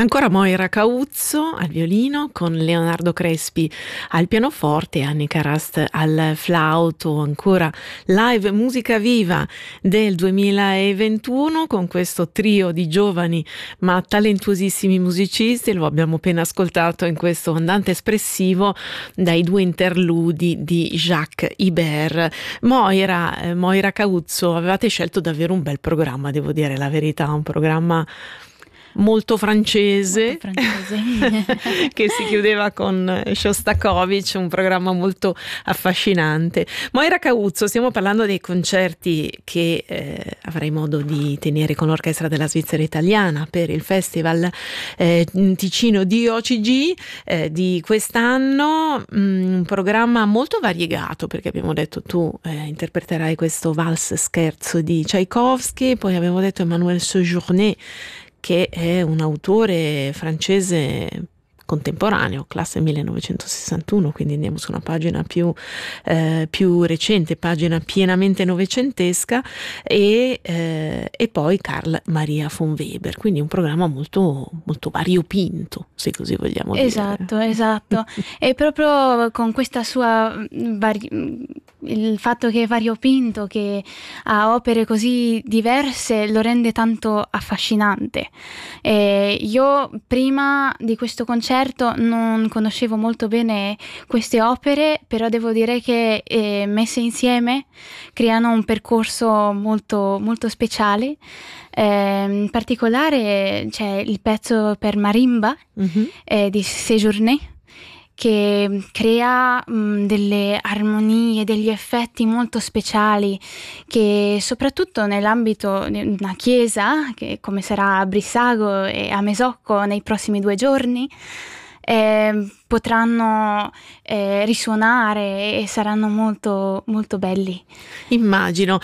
Ancora Moira Cauzzo al violino con Leonardo Crespi al pianoforte e Annika Rast al flauto. Ancora live musica viva del 2021 con questo trio di giovani ma talentuosissimi musicisti. Lo abbiamo appena ascoltato in questo andante espressivo dai due interludi di Jacques Ibert. Moira Cauzzo, avevate scelto davvero un bel programma, devo dire la verità, un programma molto francese. Che si chiudeva con Shostakovich, un programma molto affascinante. Moira Cauzzo, stiamo parlando dei concerti che avrai modo di tenere con l'Orchestra della Svizzera Italiana per il Festival Ticino di OCG di quest'anno, un programma molto variegato, perché abbiamo detto tu interpreterai questo Valse Scherzo di Tchaikovsky, poi abbiamo detto Emmanuel Sejourné, che è un autore francese contemporaneo, classe 1961, quindi andiamo su una pagina più recente, pagina pienamente novecentesca, e poi Carl Maria von Weber, quindi un programma molto, molto variopinto, se così vogliamo dire. Esatto. E proprio con questa sua il fatto che è variopinto, che ha opere così diverse, lo rende tanto affascinante. Io prima di questo concerto non conoscevo molto bene queste opere, però devo dire che messe insieme creano un percorso molto, molto speciale. In particolare c'è il pezzo per marimba di Sejourné, che crea delle armonie, degli effetti molto speciali, che soprattutto nell'ambito di una chiesa, che come sarà a Brissago e a Mesocco nei prossimi 2 giorni, potranno risuonare e saranno molto, molto belli. Immagino.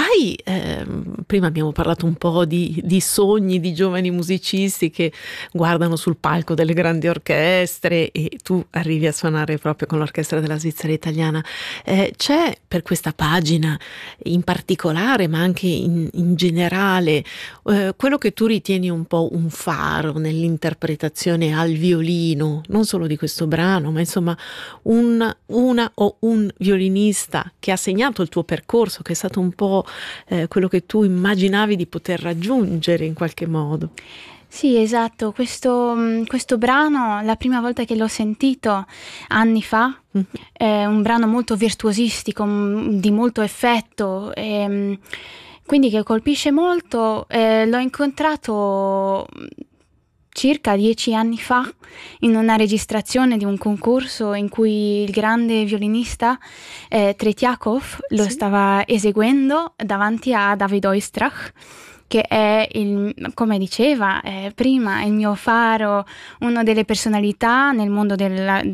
Prima abbiamo parlato un po' di sogni di giovani musicisti che guardano sul palco delle grandi orchestre, e tu arrivi a suonare proprio con l'Orchestra della Svizzera Italiana. C'è per questa pagina in particolare, ma anche in generale, quello che tu ritieni un po' un faro nell'interpretazione al violino, non solo di questo brano, ma insomma una o un violinista che ha segnato il tuo percorso, che è stato un po' quello che tu immaginavi di poter raggiungere in qualche modo? Sì, esatto. Questo brano, la prima volta che l'ho sentito anni fa, è un brano molto virtuosistico, di molto effetto, quindi che colpisce molto. L'ho incontrato circa 10 anni fa in una registrazione di un concorso in cui il grande violinista Tretiakov lo stava eseguendo davanti a David Oistrakh, che è, come diceva prima, il mio faro, una delle personalità nel mondo del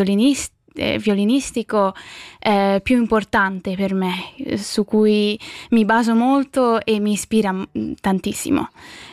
violinistico più importante per me, su cui mi baso molto e mi ispira tantissimo.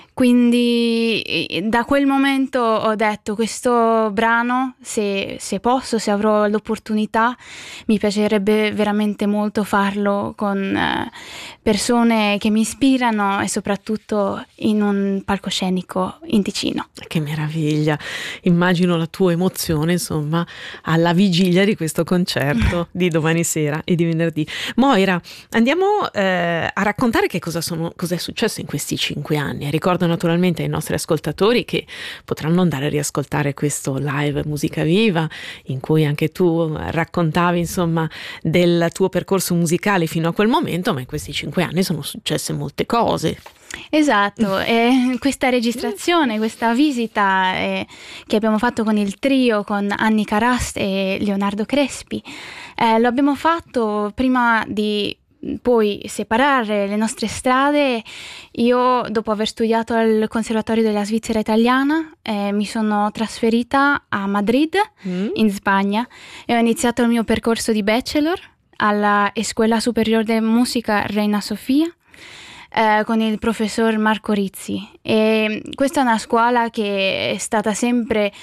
Quindi da quel momento ho detto: questo brano, se posso, se avrò l'opportunità, mi piacerebbe veramente molto farlo con persone che mi ispirano, e soprattutto in un palcoscenico in Ticino. Che meraviglia! Immagino la tua emozione, insomma, alla vigilia di questo concerto di domani sera e di venerdì. Moira, andiamo a raccontare che cosa è successo in questi 5 anni. Ricordo naturalmente ai nostri ascoltatori che potranno andare a riascoltare questo live musica viva, in cui anche tu raccontavi insomma del tuo percorso musicale fino a quel momento, ma in questi 5 anni sono successe molte cose. Esatto, questa registrazione, questa visita che abbiamo fatto con il trio, con Annika Rast e Leonardo Crespi, lo abbiamo fatto prima di poi separare le nostre strade. Io, dopo aver studiato al Conservatorio della Svizzera Italiana, mi sono trasferita a Madrid, in Spagna, e ho iniziato il mio percorso di bachelor alla Escuela Superior de Música Reina Sofia con il professor Marco Rizzi. E questa è una scuola che è stata sempre